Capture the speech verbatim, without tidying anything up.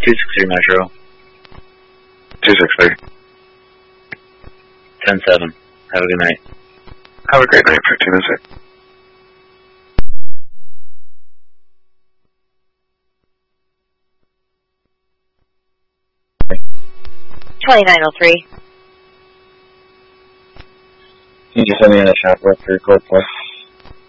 two six three Metro. two six three. ten seven. Have a good night. Have a great night, fifteen and six. twenty-nine oh three. Can you just send me in a shop list for your code, please?